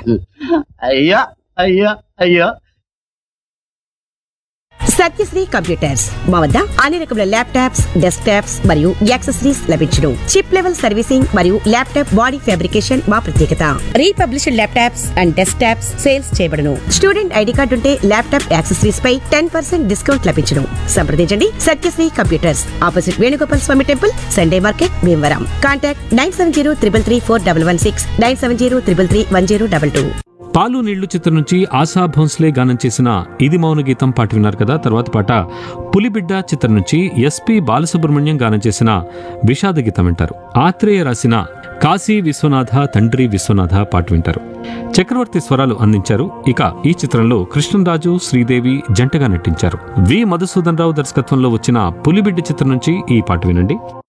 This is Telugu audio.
అయ్యా అయ్యా అయ్యా. సత్యశ్రీ కంప్యూటర్స్ మా వద్ద అన్ని రకముల ల్యాప్టాప్స్, డెస్క్టాప్స్ మరియు యాక్సెసరీస్ లభించును. చిప్ లెవెల్ సర్వీసింగ్ మరియు ల్యాప్టాప్ బాడీ ఫ్యాబ్రికేషన్ మా ప్రత్యేకత. Republished laptops and desktops sales చేయబడును. స్టూడెంట్ ఐడి కార్డు ఉంటే ల్యాప్టాప్ యాక్సెసరీస్ పై 10% డిస్కౌంట్ లభించును. సంప్రదించండి సత్యశ్రీ కంప్యూటర్స్, ఆపోజిట్ వేణుగోపాల్ స్వామి temple, Sunday market, Bhimavaram. Contact 9703334116, 9703331022. పాలు నీళ్లు చిత్రం నుంచి ఆశా భోంస్లే గానం చేసిన ఇది మౌన గీతం పాట విన్నారు కదా. తర్వాత పాట పులిబిడ్డ చిత్రం నుంచి ఎస్పి బాలసుబ్రహ్మణ్యం గానం చేసిన విషాద గీతం వింటారు. ఆత్రేయ రాసిన కాశీ విశ్వనాథ తండ్రి విశ్వనాథ పాట వింటారు. చక్రవర్తి స్వరాలు అందించారు. ఇక ఈ చిత్రంలో కృష్ణరాజు, శ్రీదేవి జంటగా నటించారు. వి మధుసూదన్ రావు దర్శకత్వంలో వచ్చిన పులిబిడ్డ చిత్రం నుంచి ఈ పాట వినండి.